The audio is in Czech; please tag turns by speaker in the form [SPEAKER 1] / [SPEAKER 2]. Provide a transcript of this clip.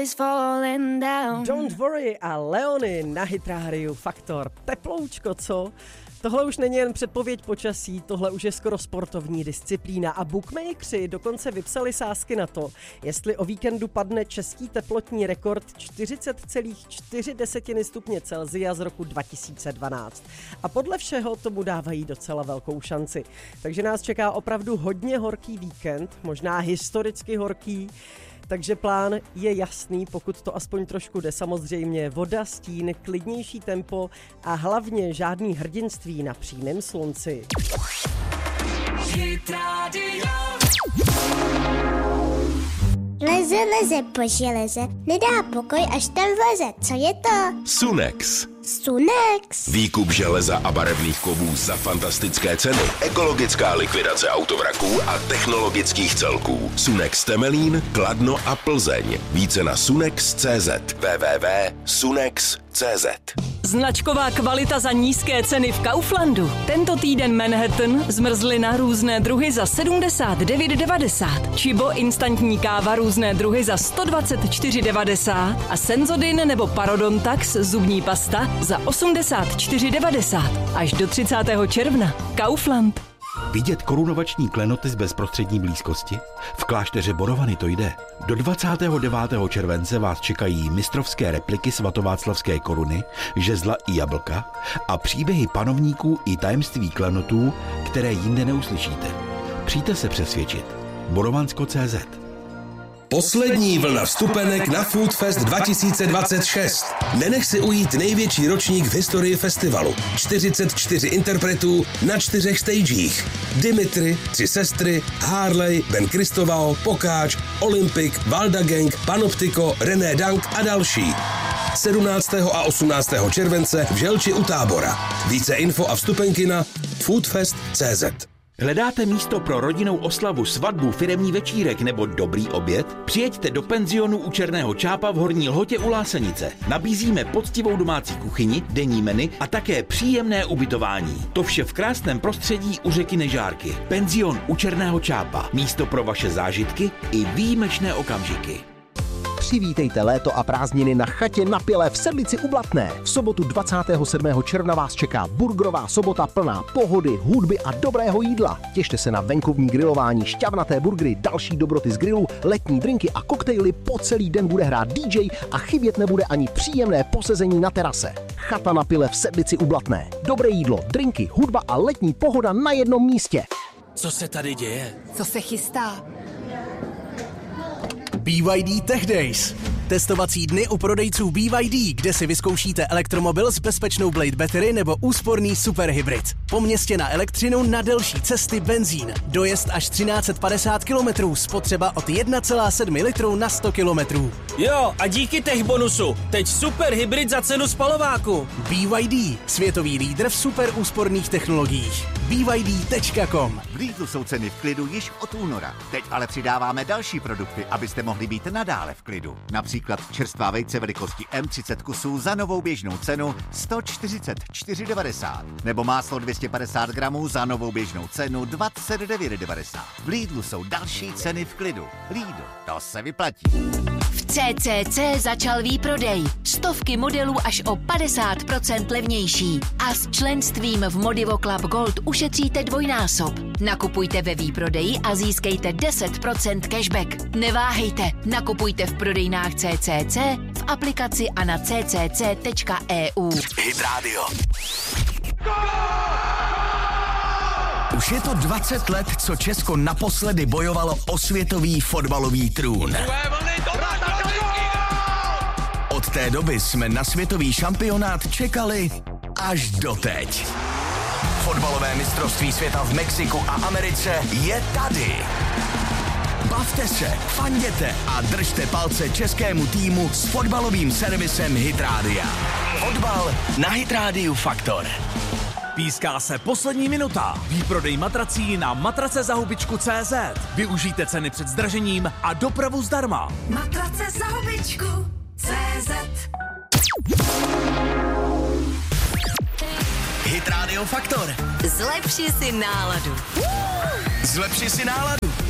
[SPEAKER 1] Don't worry a Leony na Hit Radio Faktor. Teploučko, co? Tohle už není jen předpověď počasí, tohle už je skoro sportovní disciplína a bookmakeri dokonce vypsali sázky na to, jestli o víkendu padne český teplotní rekord 40,4 stupně Celsia z roku 2012. A podle všeho tomu dávají docela velkou šanci. Takže nás čeká opravdu hodně horký víkend, možná historicky horký. Takže plán je jasný, pokud to aspoň trošku jde, samozřejmě voda, stín, klidnější tempo a hlavně žádný hrdinství na přímém slunci.
[SPEAKER 2] Leze po železe, nedá pokoj, až tam vleze. Co je to?
[SPEAKER 3] Sunex.
[SPEAKER 2] Sunex.
[SPEAKER 3] Výkup železa a barevných kovů za fantastické ceny. Ekologická likvidace autovraků a technologických celků. Sunex Temelín, Kladno a Plzeň. Více na sunex.cz. www.sunex.cz.
[SPEAKER 4] Značková kvalita za nízké ceny v Kauflandu. Tento týden Manhattan, zmrzlina různé druhy za 79,90. Čibo instantní káva různé druhy za 124,90. A Senzodin nebo Parodontax zubní pasta za 84,90. Až do 30. června. Kaufland.
[SPEAKER 5] Vidět korunovační klenoty z bezprostřední blízkosti? V klášteře Borovany to jde. Do 29. července vás čekají mistrovské repliky svatováclavské koruny, žezla i jablka a příběhy panovníků i tajemství klenotů, které jinde neuslyšíte. Přijďte se přesvědčit. Borovansko.cz.
[SPEAKER 3] Poslední vlna vstupenek na Food Fest 2026. Nenech si ujít největší ročník v historii festivalu. 44 interpretů na 4 stagech. Dimitri, 3 sestry, Harley, Ben Kristoval, Pokáč, Olympic, Valda Gang, Panoptiko, René Dank a další. 17. a 18. července v Želči u Tábora. Více info a vstupenky na foodfest.cz.
[SPEAKER 5] Hledáte místo pro rodinnou oslavu, svatbu, firemní večírek nebo dobrý oběd? Přijeďte do penzionu u Černého Čápa v Horní Lhotě u Lásenice. Nabízíme poctivou domácí kuchyni, denní menu a také příjemné ubytování. To vše v krásném prostředí u řeky Nežárky. Penzion u Černého Čápa. Místo pro vaše zážitky i výjimečné okamžiky.
[SPEAKER 6] Přivítejte léto a prázdniny na chatě na Pile v Sedlici u Blatné. V sobotu 27. června vás čeká burgerová sobota plná pohody, hudby a dobrého jídla. Těšte se na venkovní grilování, šťavnaté burgery, další dobroty z grilu, letní drinky a koktejly. Po celý den bude hrát DJ a chybět nebude ani příjemné posezení na terase. Chata na Pile v Sedlici u Blatné. Dobré jídlo, drinky, hudba a letní pohoda na jednom místě.
[SPEAKER 7] Co se tady děje?
[SPEAKER 8] Co se chystá?
[SPEAKER 7] BYD Tech Days. Testovací dny u prodejců BYD, kde si vyzkoušíte elektromobil s bezpečnou Blade Battery nebo úsporný superhybrid. Po městě na elektřinu, na delší cesty benzín. Dojezd až 1350 km, spotřeba od 1,7 litru na 100 km.
[SPEAKER 9] Jo, a díky tech bonusu, teď superhybrid za cenu spalováku.
[SPEAKER 7] BYD, světový lídr v super úsporných technologiích. BYD.com.
[SPEAKER 10] V Lidlu jsou ceny v klidu již od února. Teď ale přidáváme další produkty, abyste mohli být nadále v klidu. Například čerstvá vejce velikosti M30 kusů za novou běžnou cenu 144,90. Nebo máslo 250 gramů za novou běžnou cenu 29,90. V Lidlu jsou další ceny v klidu. Lidl, to se vyplatí.
[SPEAKER 11] V CCC začal výprodej. Stovky modelů až o 50% levnější. A s členstvím v Modivo Club Gold ušetříte dvojnásob. Nakupujte ve výprodeji a získejte 10% cashback. Neváhejte, nakupujte v prodejnách CCC, v aplikaci a na ccc.eu.
[SPEAKER 3] Hit Radio.
[SPEAKER 12] Už je to 20 let, co Česko naposledy bojovalo o světový fotbalový trůn. Od té doby jsme na světový šampionát čekali až doteď. Fotbalové mistrovství světa v Mexiku a Americe je tady. Bavte se, fanděte a držte palce českému týmu s fotbalovým servisem Hit Rádia. Fotbal na Hit Rádiu Faktor.
[SPEAKER 9] Píská se poslední minuta. Výprodej matrací na matracezahubičku.cz. Využijte ceny před zdražením a dopravu zdarma.
[SPEAKER 11] Matracezahubičku.cz.
[SPEAKER 12] Hit Radio Faktor.
[SPEAKER 11] Zlepši si náladu.
[SPEAKER 12] Zlepši si náladu.